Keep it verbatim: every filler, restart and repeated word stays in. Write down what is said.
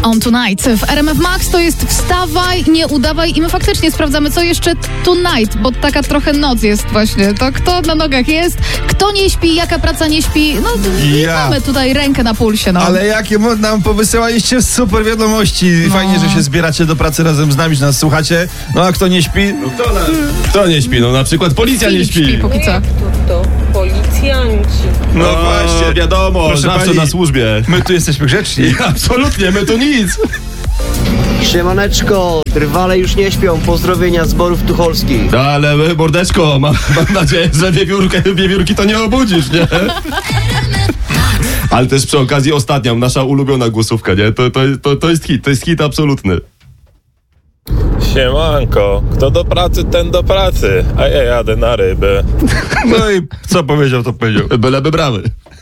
On Tonight w R M F Max to jest wstawaj, nie udawaj i my faktycznie sprawdzamy, co jeszcze tonight, bo taka trochę noc jest właśnie. To kto na nogach jest, kto nie śpi, jaka praca nie śpi. No Ja. mamy tutaj rękę na pulsie. No. Ale jakie mo- nam powysyłaliście super wiadomości. No. Fajnie, że się zbieracie do pracy razem z nami, że nas słuchacie. No a kto nie śpi? No, kto, na... Kto nie śpi? No na przykład policja nie Filip śpi. śpi póki co. Jak to, to policjanci. no No właśnie. wiadomo, Proszę zawsze pani, na służbie. My tu jesteśmy grzeczni. Absolutnie, my tu nic. Siemaneczko, drwale już nie śpią, pozdrowienia z Borów Tucholskich. No, ale mordeczko, mam, mam nadzieję, że wiewiórkę, wiewiórki to nie obudzisz, nie? Ale też przy okazji ostatnia, nasza ulubiona głosówka, nie? To, to, to, to jest hit, to jest hit absolutny. Siemanko, kto do pracy, ten do pracy, a ja jadę na ryby. No i co powiedział, to powiedział. Byleby brawy.